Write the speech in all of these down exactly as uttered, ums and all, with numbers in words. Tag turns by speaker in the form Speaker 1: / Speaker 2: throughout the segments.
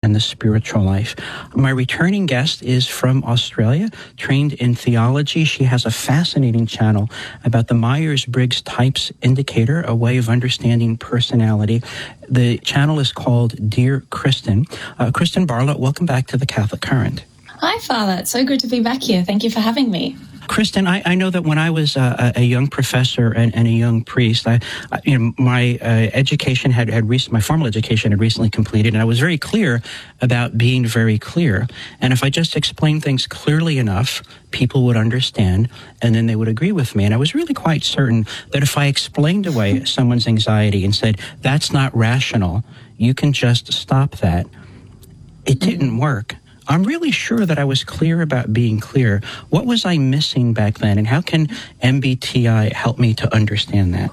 Speaker 1: and the spiritual life. My returning guest is from Australia, trained in theology. She has a fascinating channel about the Myers-Briggs Types Indicator, a way of understanding personality. The channel is called Dear Kristen. Uh, Kristen Barlow, welcome back to the Catholic Current.
Speaker 2: Hi, Father. It's so good to be back here. Thank you for having me.
Speaker 1: Kristen, I, I know that when I was uh, a young professor and, and a young priest, I, I you know, my uh, education had, had rec- my formal education had recently completed, and I was very clear about being very clear. And if I just explained things clearly enough, people would understand, and then they would agree with me. And I was really quite certain that if I explained away someone's anxiety and said, that's not rational, you can just stop that, it didn't work. I'm really sure that I was clear about being clear. What was I missing back then, and how can M B T I help me to understand that?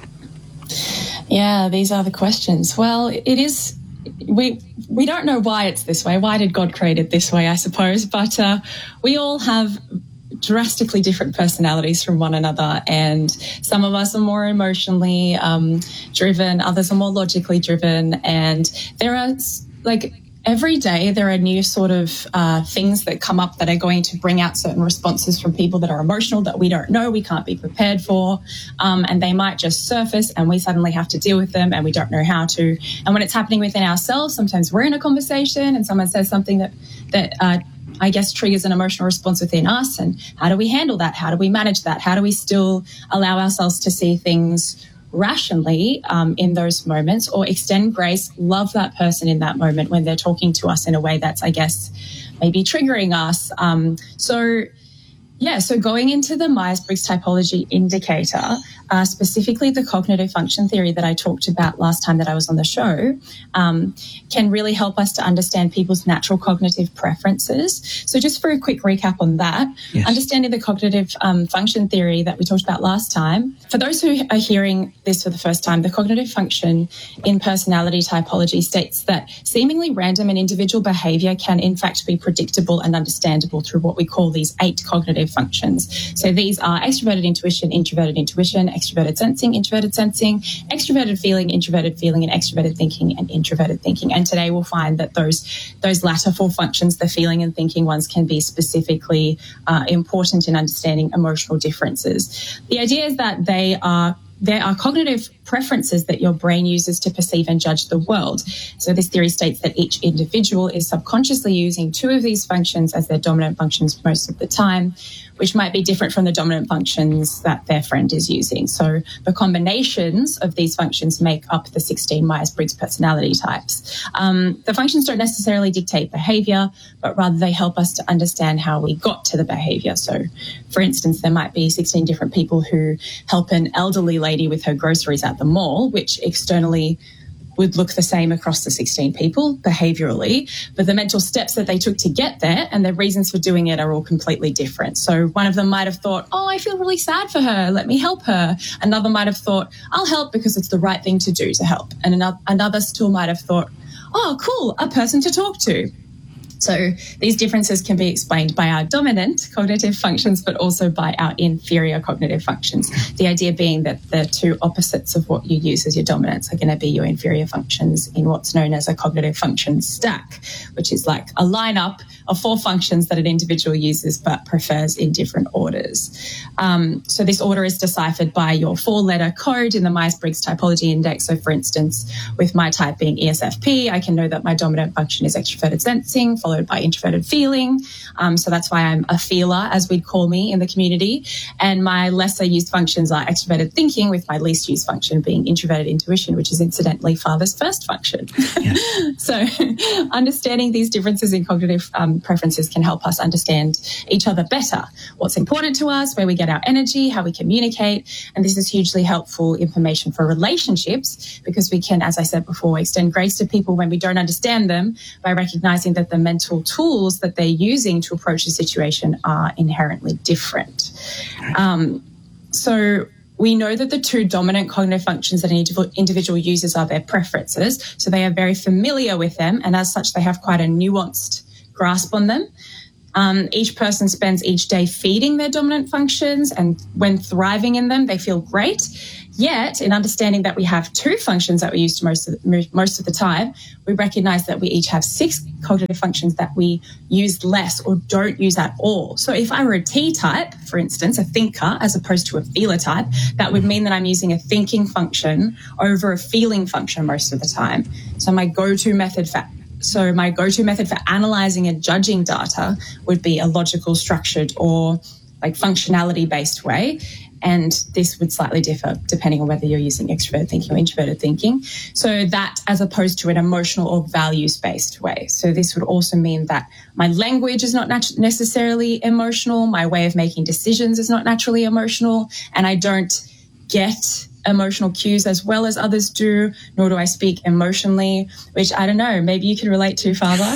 Speaker 2: Yeah, these are the questions. Well, it is, we we don't know why it's this way. Why did God create it this way, I suppose? But uh, we all have drastically different personalities from one another, and some of us are more emotionally um, driven, others are more logically driven, and there are, like, every day there are new sort of uh, things that come up that are going to bring out certain responses from people that are emotional that we don't know, we can't be prepared for, um, and they might just surface and we suddenly have to deal with them and we don't know how to. And when it's happening within ourselves, sometimes we're in a conversation and someone says something that, that uh, I guess triggers an emotional response within us, and how do we handle that? How do we manage that? How do we still allow ourselves to see things rationally um, in those moments, or extend grace, love that person in that moment when they're talking to us in a way that's, I guess, maybe triggering us. Um, so, yeah, so going into the Myers-Briggs Typology Indicator, uh, specifically the cognitive function theory that I talked about last time that I was on the show, um, can really help us to understand people's natural cognitive preferences. So just for a quick recap on that, yes. Understanding the cognitive um, function theory that we talked about last time. For those who are hearing this for the first time, the cognitive function in personality typology states that seemingly random and individual behavior can in fact be predictable and understandable through what we call these eight cognitive functions. So these are extroverted intuition, introverted intuition, extroverted sensing, introverted sensing, extroverted feeling, introverted feeling, and extroverted thinking and introverted thinking. And today we'll find that those those latter four functions, the feeling and thinking ones, can be specifically uh, important in understanding emotional differences. The idea is that they are There are cognitive preferences that your brain uses to perceive and judge the world. So this theory states that each individual is subconsciously using two of these functions as their dominant functions most of the time, which might be different from the dominant functions that their friend is using. So the combinations of these functions make up the sixteen Myers-Briggs personality types. Um, the functions don't necessarily dictate behavior, but rather they help us to understand how we got to the behavior. So, for instance, there might be sixteen different people who help an elderly lady with her groceries at the mall, which externally would look the same across the sixteen people behaviourally, but the mental steps that they took to get there and the reasons for doing it are all completely different. So one of them might have thought, oh, I feel really sad for her, let me help her. Another might have thought, I'll help because it's the right thing to do to help. And another, another still might have thought, oh, cool, a person to talk to. So these differences can be explained by our dominant cognitive functions, but also by our inferior cognitive functions. The idea being that the two opposites of what you use as your dominants are going to be your inferior functions in what's known as a cognitive function stack, which is like a lineup of four functions that an individual uses but prefers in different orders. Um, so this order is deciphered by your four-letter code in the Myers-Briggs Typology Index. So, for instance, with my type being E S F P, I can know that my dominant function is extroverted sensing, followed by introverted feeling. Um, so that's why I'm a feeler, as we'd call me in the community. And my lesser used functions are extroverted thinking, with my least used function being introverted intuition, which is incidentally Father's first function. Yes. So understanding these differences in cognitive um, preferences can help us understand each other better, what's important to us, where we get our energy, how we communicate. And this is hugely helpful information for relationships, because we can, as I said before, extend grace to people when we don't understand them by recognizing that the mental tools that they're using to approach the situation are inherently different. Um, so we know that the two dominant cognitive functions that an individual uses are their preferences. So they are very familiar with them, and as such, they have quite a nuanced grasp on them. Um, each person spends each day feeding their dominant functions, and when thriving in them, they feel great. Yet, in understanding that we have two functions that we use most of the, most of the time, we recognize that we each have six cognitive functions that we use less or don't use at all. So if I were a T type, for instance, a thinker, as opposed to a feeler type, that would mean that I'm using a thinking function over a feeling function most of the time. So my go-to method for So my go-to method for analyzing and judging data would be a logical, structured, or like functionality-based way. And this would slightly differ depending on whether you're using extroverted thinking or introverted thinking. So that as opposed to an emotional or values-based way. So this would also mean that my language is not nat- necessarily emotional. My way of making decisions is not naturally emotional. And I don't get emotional cues as well as others do, nor do I speak emotionally, which I don't know, maybe you can relate to, Father.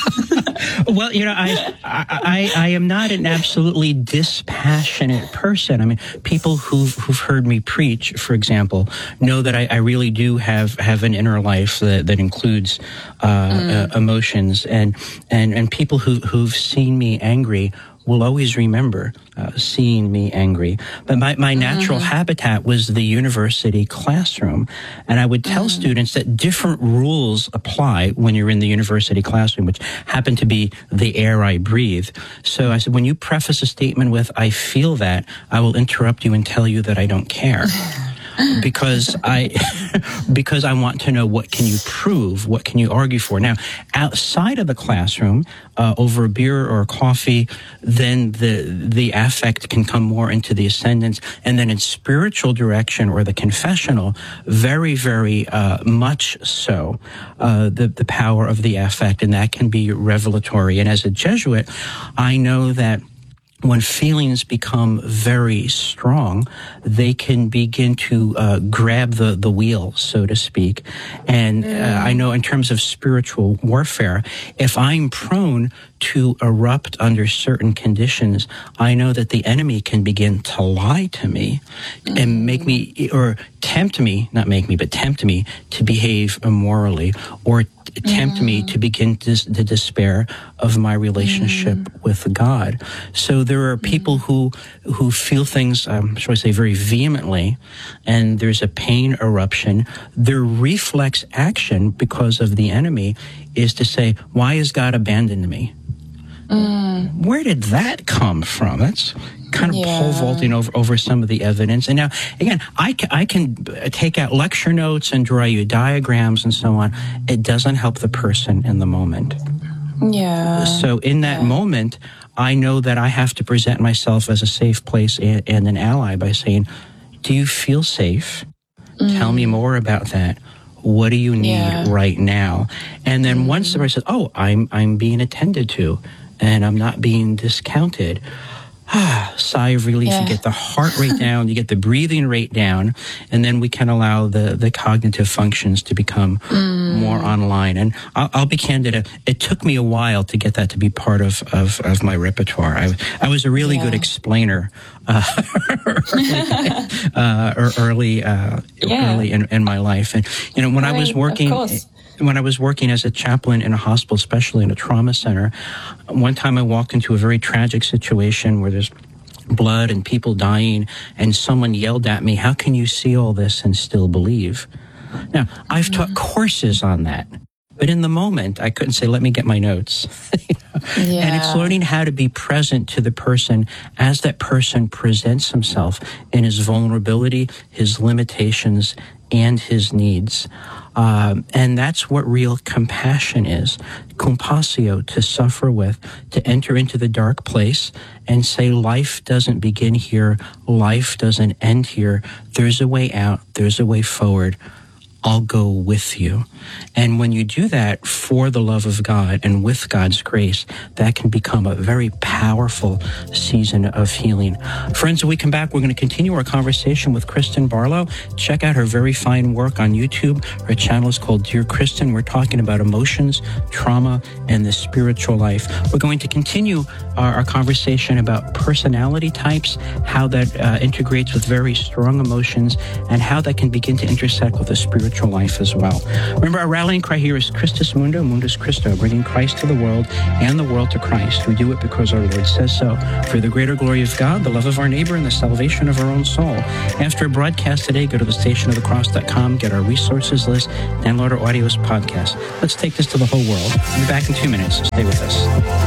Speaker 1: Well, you know, I, I I am not an absolutely dispassionate person. I mean, people who've, who've heard me preach, for example, know that I, I really do have, have an inner life that, that includes uh, mm. uh, emotions, and, and, and people who, who've seen me angry will always remember uh, seeing me angry. But my, my natural mm-hmm. habitat was the university classroom. And I would tell mm-hmm. students that different rules apply when you're in the university classroom, which happen to be the air I breathe. So I said, when you preface a statement with, I feel that, I will interrupt you and tell you that I don't care. Because I, because I want to know, what can you prove? What can you argue for? Now, outside of the classroom, uh, over a beer or a coffee, then the the affect can come more into the ascendance, and then in spiritual direction or the confessional, very, very uh, much so, uh, the the power of the affect, and that can be revelatory. And as a Jesuit, I know that when feelings become very strong, they can begin to uh, grab the, the wheel, so to speak. And uh, I know in terms of spiritual warfare, if I'm prone to erupt under certain conditions, I know that the enemy can begin to lie to me and make me, or tempt me, not make me, but tempt me to behave immorally, or tempt mm. me to begin to, to despair of my relationship mm. with God. So there are people mm. who who feel things, um, shall I say, very vehemently, and there's a pain eruption. Their reflex action, because of the enemy, is to say, why has God abandoned me? Mm. Where did that come from? That's kind of yeah. pole vaulting over, over some of the evidence. And now, again, I, ca- I can take out lecture notes and draw you diagrams and so on. It doesn't help the person in the moment.
Speaker 2: Yeah.
Speaker 1: So in that yeah. moment, I know that I have to present myself as a safe place and, and an ally by saying, do you feel safe? Mm. Tell me more about that. What do you need yeah. right now? And then mm. once the person says, oh, I'm I'm being attended to, and I'm not being discounted, ah, sigh of relief. Yeah. You get the heart rate down, you get the breathing rate down, and then we can allow the, the cognitive functions to become mm. more online. And I'll, I'll be candid, it, it took me a while to get that to be part of, of, of my repertoire. I, I was a really yeah. good explainer uh, early, uh, early, uh, yeah. early in, in my life. And, you know, when I, I was working... When I was working as a chaplain in a hospital, especially in a trauma center, one time I walked into a very tragic situation where there's blood and people dying, and someone yelled at me, how can you see all this and still believe? Now, I've mm-hmm. taught courses on that, but in the moment, I couldn't say, let me get my notes. you know? yeah. And it's learning how to be present to the person as that person presents himself in his vulnerability, his limitations, and his needs. Um, and that's what real compassion is. Compassio, to suffer with, to enter into the dark place and say, life doesn't begin here, life doesn't end here. There's a way out, there's a way forward. I'll go with you. And when you do that for the love of God and with God's grace, that can become a very powerful season of healing. Friends, when we come back, we're going to continue our conversation with Kristen Barlow. Check out her very fine work on YouTube. Her channel is called Dear Kristen. We're talking about emotions, trauma, and the spiritual life. We're going to continue our, our conversation about personality types, how that uh, integrates with very strong emotions, and how that can begin to intersect with the spiritual spiritual life as well. Remember, our rallying cry here is Christus Mundo, Mundus Christo, bringing Christ to the world and the world to Christ. We do it because our Lord says so, for the greater glory of God, the love of our neighbor, and the salvation of our own soul. After a broadcast today, go to the station of the cross dot com, get our resources list, download our audios podcast. Let's take this to the whole world. We'll be back in two minutes. Stay with us.